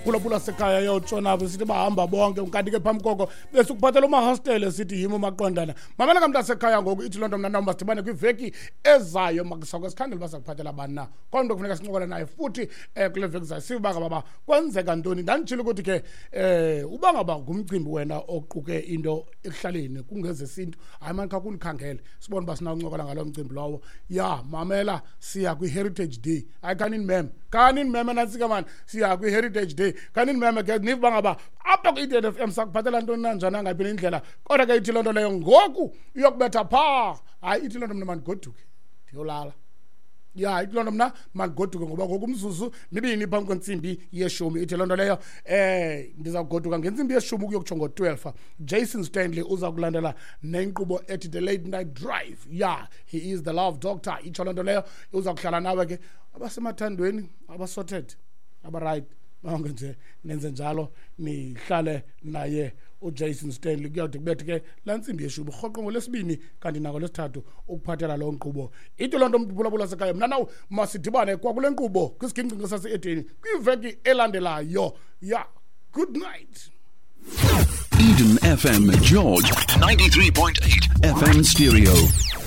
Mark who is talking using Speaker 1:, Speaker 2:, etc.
Speaker 1: phulaphula sekhaya yotshona sithi bahamba bonke kanti ke phambi koko bese ukuphathela umahostele sithi yimo maqondana mamela kamntasekhaya ngoku ithi lonto mna nawo masidibane kwiveki ezayo makusakho sikhandle basakuphathela bani na kodwa kufuneka sincokola naye futhi kule veki zayo siba baba kwenzeka ntoni ndanitshilo ukuthi ke uba ngaba ngumcimbi wena oquke into ekuhlaleni kungezesintu hayi manje kakunikhangele sibone ba sinawuncokola ngalo mcimbi lowo ya mamela siya kwi-heritage day hayi kanini meme nansika mani siya kwi-heritage day kanini meme ke niva bangaba apha ku-Eden FM sakuphathela ntoni nanjani angayiphi indlela kodwa ke ithi loo nto leyo ngoku iyokubetha phaa hayi ithi loo nto mna mandigoduke ndiyolala ya ithi loo nto mna mandigoduke ngoba ngoku umzuzu mibini phambi kwentsimbi yeshumi ithi loo nto leyo ndizawugoduka ngentsimbi yeshumi ukuyokutsho ngo-12 Jason Stanley uza kulandela nenkqubo ethi The Late Night Drive ya he is the love doctor itsho loo nto leyo uza kuhlala nawe ke abasemathandweni abasorted abaright bonke nje nenze njalo nihlale naye uJason Stanley kuyawuthi kubethe ke laa ntsimbi yeshumi rhoqo ngolesibini kanti nako lesithathu ukuphathela loo nkqubo ithi loo nto mphulaphula sekhaya mna nawo masidibane kwakule nkqubo kwisigingcingo sase-Edeni kwiveki elandelayo ya good night.
Speaker 2: Eden FM George 93.8 FM stereo.